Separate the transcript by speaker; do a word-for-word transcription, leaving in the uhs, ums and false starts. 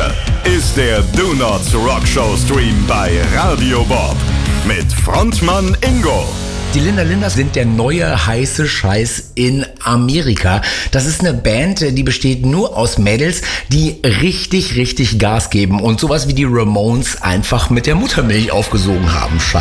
Speaker 1: Hier ist der Do Nots Rock Show Stream bei Radio Bob mit Frontmann Ingo.
Speaker 2: Die Linda Linders sind der neue heiße Scheiß in Amerika. Das ist eine Band, die besteht nur aus Mädels, die richtig, richtig Gas geben und sowas wie die Ramones einfach mit der Muttermilch aufgesogen haben, scheinbar.